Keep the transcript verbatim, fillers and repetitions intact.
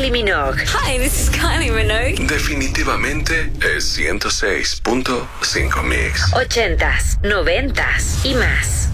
Kylie Minogue. Hi, this is Kylie Minogue. Definitivamente es ciento seis punto cinco Mix. Ochentas, noventas y más.